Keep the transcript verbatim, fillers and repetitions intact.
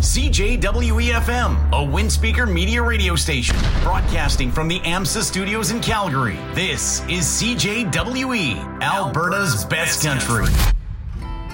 C J W E F M, a Windspeaker media radio station, broadcasting from the AMSA studios in Calgary. This is C J W E, Alberta's, Alberta's best country. country.